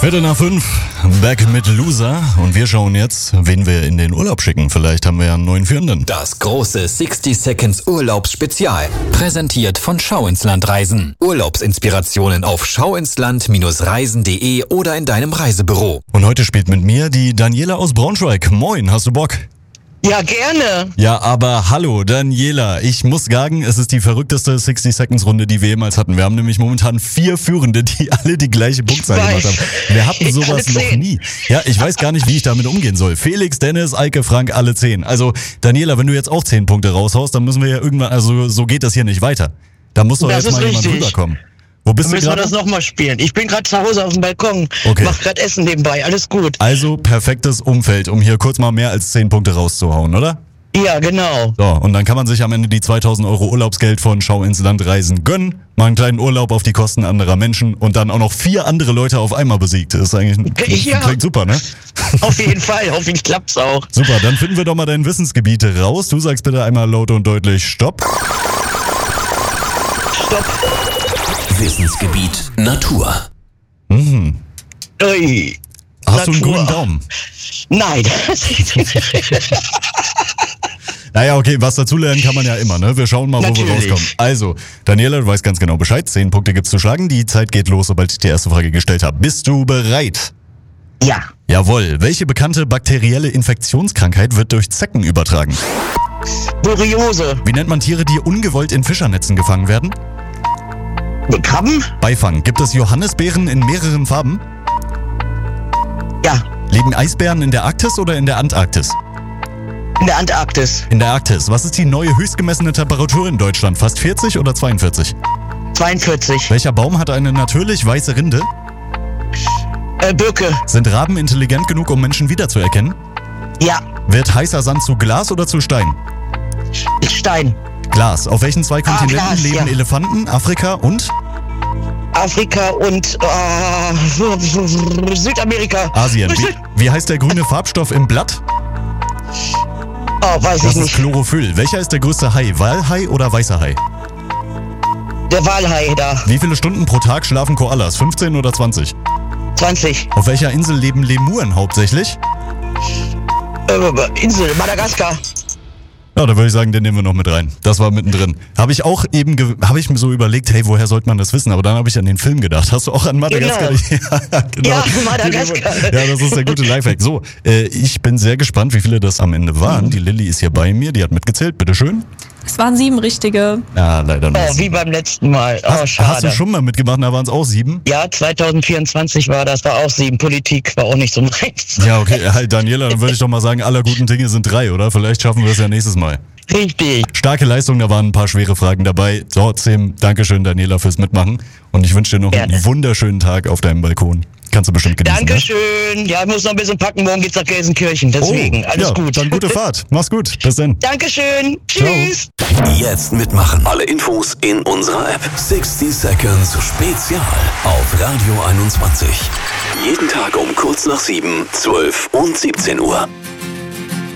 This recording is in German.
Viertel nach 5, back mit Loser und wir schauen jetzt, wen wir in den Urlaub schicken. Vielleicht haben wir ja einen neuen Führenden. Das große 60 Seconds Urlaubsspezial. Präsentiert von Schau ins Land Reisen. Urlaubsinspirationen auf schauinsland-reisen.de oder in deinem Reisebüro. Und heute spielt mit mir die Daniela aus Braunschweig. Moin, hast du Bock? Ja, gerne. Ja, aber hallo Daniela, ich muss sagen, es ist die verrückteste 60 Seconds Runde, die wir jemals hatten. Wir haben nämlich momentan 4 Führende, die alle die gleiche Punktzahl gemacht haben. Wir hatten sowas noch nie. Ja, ich weiß gar nicht, wie ich damit umgehen soll. Felix, Dennis, Eike, Frank, alle 10. Also Daniela, wenn du jetzt auch 10 Punkte raushaust, dann müssen wir ja irgendwann, also so geht das hier nicht weiter. Da muss doch jetzt mal jemand rüberkommen. Wo bist du gerade? Müssen wir das nochmal spielen. Ich bin gerade zu Hause auf dem Balkon. Okay. Mach gerade Essen nebenbei. Alles gut. Also perfektes Umfeld, um hier kurz mal mehr als 10 Punkte rauszuhauen, oder? Ja, genau. So, und dann kann man sich am Ende die 2.000 € Urlaubsgeld von Schau ins Land Reisen gönnen, mal einen kleinen Urlaub auf die Kosten anderer Menschen und dann auch noch 4 andere Leute auf einmal besiegt. Das ist eigentlich klingt super, ne? Auf jeden Fall. Hoffentlich klappt's auch. Super, dann finden wir doch mal dein Wissensgebiet raus. Du sagst bitte einmal laut und deutlich Stopp. Stopp. Wissensgebiet Natur. Mhm. Ui. Hast du einen grünen Daumen? Nein. Naja, okay, was dazulernen kann man ja immer, ne? Wir schauen mal, wo wir rauskommen. Also, Daniela, du weißt ganz genau Bescheid. 10 Punkte gibt's zu schlagen. Die Zeit geht los, sobald ich die erste Frage gestellt habe. Bist du bereit? Ja. Jawohl. Welche bekannte bakterielle Infektionskrankheit wird durch Zecken übertragen? Borreliose. Wie nennt man Tiere, die ungewollt in Fischernetzen gefangen werden? Krabben? Beifang. Gibt es Johannisbeeren in mehreren Farben? Ja. Leben Eisbären in der Arktis oder in der Antarktis? In der Antarktis. In der Arktis. Was ist die neue höchst gemessene Temperatur in Deutschland? Fast 40 oder 42? 42. Welcher Baum hat eine natürlich weiße Rinde? Birke. Sind Raben intelligent genug, um Menschen wiederzuerkennen? Ja. Wird heißer Sand zu Glas oder zu Stein? Stein. Glas. Auf welchen 2 Kontinenten Glas, leben ja. Elefanten? Afrika und? Afrika und Südamerika. Asien. Wie heißt der grüne Farbstoff im Blatt? Oh, weiß Das ich ist nicht. Chlorophyll. Welcher ist der größte Hai? Walhai oder weißer Hai? Der Walhai da. Wie viele Stunden pro Tag schlafen Koalas? 15 oder 20? 20. Auf welcher Insel leben Lemuren hauptsächlich? Insel, Madagaskar. Ja, da würde ich sagen, den nehmen wir noch mit rein. Das war mittendrin. Habe ich auch eben, habe ich mir so überlegt, hey, woher sollte man das wissen? Aber dann habe ich an den Film gedacht. Hast du auch an Madagaskar? Genau. Genau. Ja, Madagaskar. Ja, das ist der gute Lifehack. So, ich bin sehr gespannt, wie viele das am Ende waren. Die Lilly ist hier bei mir, die hat mitgezählt. Bitteschön. Es waren 7 richtige. Ja, leider nicht. Oh, wie beim letzten Mal. Oh, Hast schade. du schon mal mitgemacht? Da waren es auch 7? Ja, 2024 war das, war auch 7. Politik war auch nicht so meins. Ja, okay. Halt, Daniela, dann würde ich doch mal sagen, aller guten Dinge sind 3, oder? Vielleicht schaffen wir es ja nächstes Mal. Richtig. Starke Leistung, da waren ein paar schwere Fragen dabei. Trotzdem, Dankeschön, Daniela, fürs Mitmachen. Und ich wünsche dir noch einen wunderschönen Tag auf deinem Balkon. Kannst du bestimmt genießen. Dankeschön. Ja, ich muss noch ein bisschen packen. Morgen geht's nach Gelsenkirchen. Deswegen, alles gut. Dann gute Fahrt. Mach's gut. Bis dann. Dankeschön. Tschüss. Jetzt mitmachen. Alle Infos in unserer App. 60 Seconds Spezial auf Radio 21. Jeden Tag um kurz nach 7, 12 und 17 Uhr.